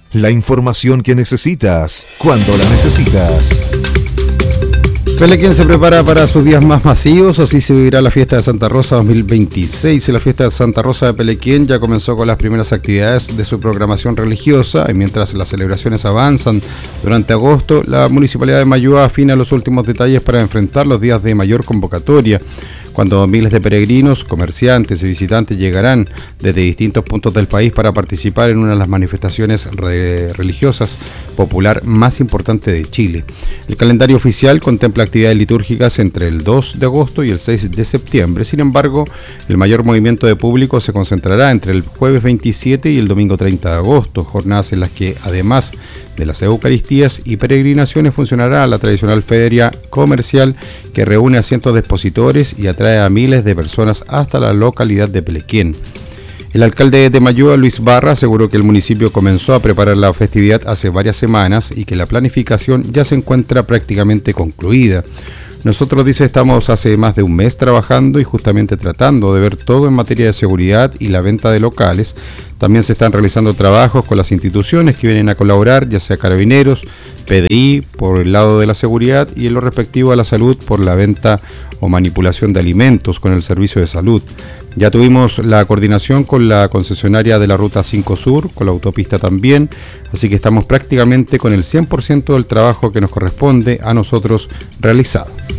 La información que necesitas, cuando la necesitas. Pelequén se prepara para sus días más masivos, así se vivirá la fiesta de Santa Rosa 2026. La fiesta de Santa Rosa de Pelequén ya comenzó con las primeras actividades de su programación religiosa y mientras las celebraciones avanzan durante agosto, la Municipalidad de Mayúa afina los últimos detalles para enfrentar los días de mayor convocatoria, cuando miles de peregrinos, comerciantes y visitantes llegarán desde distintos puntos del país para participar en una de las manifestaciones religiosas popular más importante de Chile. El calendario oficial contempla actividades litúrgicas entre el 2 de agosto y el 6 de septiembre. Sin embargo, el mayor movimiento de público se concentrará entre el jueves 27 y el domingo 30 de agosto, jornadas en las que, además de las Eucaristías y peregrinaciones, funcionará la tradicional feria comercial que reúne a cientos de expositores y atrae a miles de personas hasta la localidad de Pelequén. El alcalde de Mayúa, Luis Barra, aseguró que el municipio comenzó a preparar la festividad hace varias semanas y que la planificación ya se encuentra prácticamente concluida. Nosotros, dice, estamos hace más de un mes trabajando y justamente tratando de ver todo en materia de seguridad y la venta de locales. También se están realizando trabajos con las instituciones que vienen a colaborar, ya sea Carabineros, PDI por el lado de la seguridad y en lo respectivo a la salud por la venta o manipulación de alimentos con el servicio de salud. Ya tuvimos la coordinación con la concesionaria de la Ruta 5 Sur, con la autopista también, así que estamos prácticamente con el 100% del trabajo que nos corresponde a nosotros realizado.